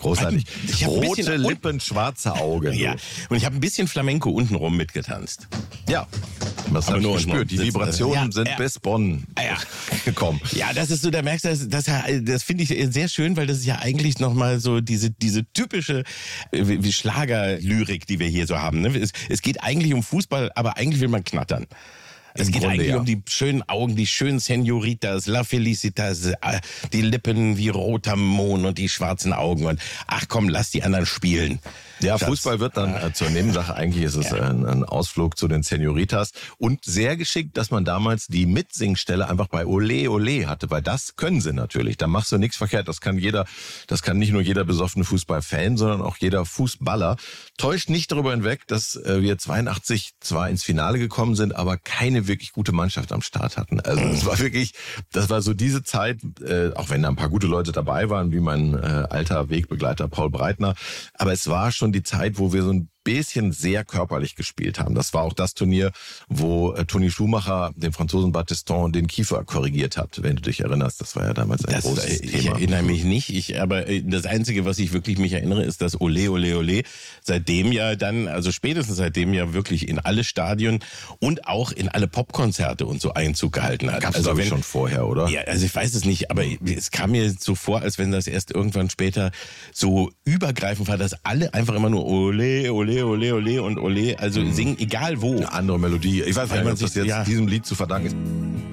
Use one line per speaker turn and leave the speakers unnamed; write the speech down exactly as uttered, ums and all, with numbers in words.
großartig.
Ich hab ein
Rote
bisschen-
Lippen, schwarze Augen.
Ja, und ich habe ein bisschen Flamenco untenrum mitgetanzt.
Ja. Das
Aber
habe ich
nur
gespürt. Die
sitzen.
Vibrationen
Ja,
sind
ja.
bis Bonn
Ja.
gekommen.
Ja, das ist so, da merkst du, das, das, das finde ich sehr schön, weil das ist ja eigentlich nochmal so diese, diese typische äh, wie Schlagerlyrik, die wir hier so haben. Ne? Es, es geht eigentlich um Fußball, aber eigentlich will man knattern. Es
Im
geht
Grunde,
eigentlich
ja.
um die schönen Augen, die schönen Senoritas, La Felicitas, äh, die Lippen wie roter Mohn und die schwarzen Augen und ach komm, lass die anderen spielen.
Ja,
Schatz.
Fußball wird dann äh, zur Nebensache. Eigentlich ist es ein, ein Ausflug zu den Senioritas. Und sehr geschickt, dass man damals die Mitsingstelle einfach bei Ole Ole hatte, weil das können sie natürlich. Da machst du nichts verkehrt. Das kann jeder, das kann nicht nur jeder besoffene Fußballfan, sondern auch jeder Fußballer. Täuscht nicht darüber hinweg, dass äh, wir zweiundachtzig zwar ins Finale gekommen sind, aber keine wirklich gute Mannschaft am Start hatten. Also es war wirklich, das war so diese Zeit, äh, auch wenn da ein paar gute Leute dabei waren, wie mein äh, alter Wegbegleiter Paul Breitner. Aber es war schon die Zeit, wo wir so ein bisschen sehr körperlich gespielt haben. Das war auch das Turnier, wo äh, Toni Schumacher den Franzosen Battiston den Kiefer korrigiert hat, wenn du dich erinnerst. Das war ja damals ein
Das,
großes
äh, ich
Thema.
erinnere mich nicht, ich, aber äh, das Einzige, was ich wirklich mich erinnere, ist, dass Ole, Ole, Ole seitdem ja dann, also spätestens seitdem ja wirklich in alle Stadien und auch in alle Popkonzerte und so Einzug gehalten hat.
Gab's
also
glaube ich schon vorher, oder?
Ja, also ich weiß es nicht, aber es kam mir so vor, als wenn das erst irgendwann später so übergreifend war, dass alle einfach immer nur Ole, Ole, Ole, Ole und Ole, also singen, egal wo.
Eine andere Melodie. Ich weiß
Weil
nicht,
man
ob das
sich-
jetzt
ja.
diesem Lied zu verdanken ist.